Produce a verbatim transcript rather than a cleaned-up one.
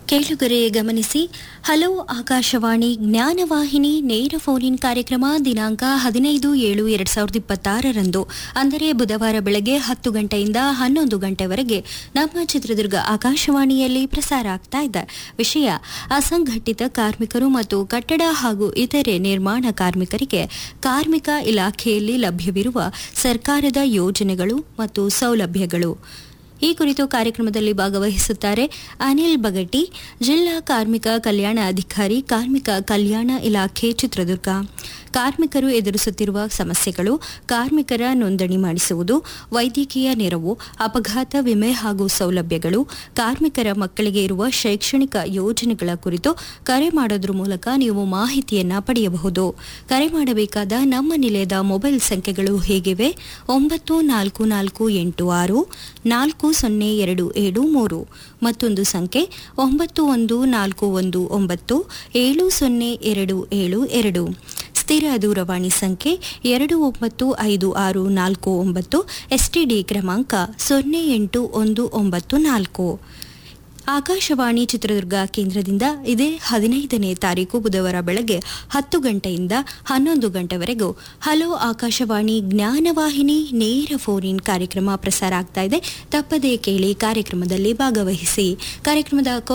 ಕೇಳುಗರೆ ಗಮನಿಸಿ, ಹಲೋ ಆಕಾಶವಾಣಿ ಜ್ಞಾನವಾಹಿನಿ ನೇರ ಫೋನ್ ಇನ್ ಕಾರ್ಯಕ್ರಮ ದಿನಾಂಕ ಹದಿನೈದು ಏಳು ಎರಡ್ ಸಾವಿರದ ಇಪ್ಪತ್ತಾರರಂದು ಅಂದರೆ ಬುಧವಾರ ಬೆಳಗ್ಗೆ ಹತ್ತು ಗಂಟೆಯಿಂದ ಹನ್ನೊಂದು ಗಂಟೆವರೆಗೆ ನಮ್ಮ ಚಿತ್ರದುರ್ಗ ಆಕಾಶವಾಣಿಯಲ್ಲಿ ಪ್ರಸಾರ ಆಗ್ತಾ ಇದೆ. ವಿಷಯ ಅಸಂಘಟಿತ ಕಾರ್ಮಿಕರು ಮತ್ತು ಕಟ್ಟಡ ಹಾಗೂ ಇತರೆ ನಿರ್ಮಾಣ ಕಾರ್ಮಿಕರಿಗೆ ಕಾರ್ಮಿಕ ಇಲಾಖೆಯಲ್ಲಿ ಲಭ್ಯವಿರುವ ಸರ್ಕಾರದ ಯೋಜನೆಗಳು ಮತ್ತು ಸೌಲಭ್ಯಗಳು. ಈ ಕುರಿತು ಕಾರ್ಯಕ್ರಮದಲ್ಲಿ ಭಾಗವಹಿಸುತ್ತಾರೆ ಅನಿಲ್ ಬಗಟಿ, ಜಿಲ್ಲಾ ಕಾರ್ಮಿಕ ಕಲ್ಯಾಣ ಅಧಿಕಾರಿ, ಕಾರ್ಮಿಕ ಕಲ್ಯಾಣ ಇಲಾಖೆ ಚಿತ್ರದುರ್ಗ. ಕಾರ್ಮಿಕರು ಎದುರಿಸುತ್ತಿರುವ ಸಮಸ್ಯೆಗಳು, ಕಾರ್ಮಿಕರ ನೋಂದಣಿ ಮಾಡಿಸುವುದು, ವೈದ್ಯಕೀಯ ನೆರವು, ಅಪಘಾತ ವಿಮೆ ಹಾಗೂ ಸೌಲಭ್ಯಗಳು, ಕಾರ್ಮಿಕರ ಮಕ್ಕಳಿಗೆ ಇರುವ ಶೈಕ್ಷಣಿಕ ಯೋಜನೆಗಳ ಕುರಿತು ಕರೆ ಮಾಡೋದ್ರ ಮೂಲಕ ನೀವು ಮಾಹಿತಿಯನ್ನ ಪಡೆಯಬಹುದು. ಕರೆ ಮಾಡಬೇಕಾದ ನಮ್ಮ ನಿಲಯದ ಮೊಬೈಲ್ ಸಂಖ್ಯೆಗಳು ಹೇಗಿವೆ: ಒಂಬತ್ತು ನಾಲ್ಕು ನಾಲ್ಕು ಎಂಟು ಆರು ನಾಲ್ಕು ಸೊನ್ನೆ ಎರಡು ಏಳು ಮೂರು, ಮತ್ತೊಂದು ಸಂಖ್ಯೆ ಒಂಬತ್ತು ಒಂದು ನಾಲ್ಕು ಒಂದು ಒಂಬತ್ತು ಏಳು ಸೊನ್ನೆ ಎರಡು ಏಳು ಎರಡು. ಸ್ಥಿರ ದೂರವಾಣಿ ಸಂಖ್ಯೆ ಎರಡು ಒಂಬತ್ತು ಐದು ಆರು ನಾಲ್ಕು ಒಂಬತ್ತು, ಎಸ್ಟಿಡಿ ಕ್ರಮಾಂಕ ಸೊನ್ನೆ ಎಂಟು ಒಂದು ಒಂಬತ್ತು ನಾಲ್ಕು. ಆಕಾಶವಾಣಿ ಚಿತ್ರದುರ್ಗ ಕೇಂದ್ರದಿಂದ ಇದೇ ಹದಿನೈದನೇ ತಾರೀಕು ಬುಧವಾರ ಬೆಳಗ್ಗೆ ಹತ್ತು ಗಂಟೆಯಿಂದ ಹನ್ನೊಂದು ಗಂಟೆವರೆಗೂ ಹಲೋ ಆಕಾಶವಾಣಿ ಜ್ಞಾನವಾಹಿನಿ ನೇರ ಫೋನ್ ಇನ್ ಕಾರ್ಯಕ್ರಮ ಪ್ರಸಾರ ಆಗ್ತಾ ಇದೆ. ತಪ್ಪದೇ ಕೇಳಿ, ಕಾರ್ಯಕ್ರಮದಲ್ಲಿ ಭಾಗವಹಿಸಿ. ಕಾರ್ಯಕ್ರಮದ